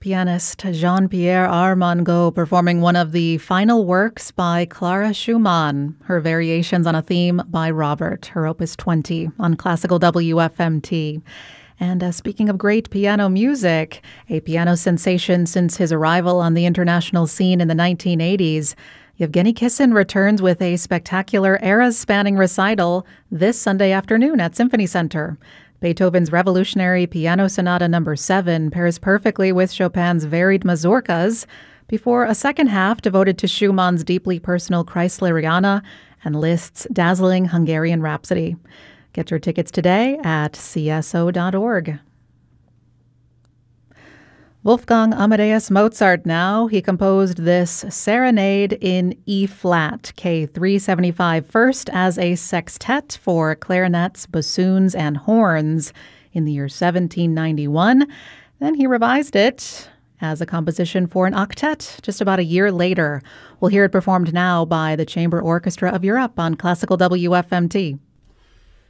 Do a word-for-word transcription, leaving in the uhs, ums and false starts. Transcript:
Pianist Jean-Pierre Armengaud performing one of the final works by Clara Schumann, her variations on a theme by Robert, her Opus twenty on Classical W F M T. And uh, speaking of great piano music, a piano sensation since his arrival on the international scene in the nineteen eighties, Yevgeny Kissin returns with a spectacular eras-spanning recital this Sunday afternoon at Symphony Center. Beethoven's Revolutionary Piano Sonata number seven pairs perfectly with Chopin's varied mazurkas before a second half devoted to Schumann's deeply personal Kreisleriana and Liszt's dazzling Hungarian Rhapsody. Get your tickets today at c s o dot org. Wolfgang Amadeus Mozart now. He composed this Serenade in E-flat, K three seventy-five, first as a sextet for clarinets, bassoons, and horns in the year seventeen ninety-one. Then he revised it as a composition for an octet just about a year later. We'll hear it performed now by the Chamber Orchestra of Europe on Classical W F M T.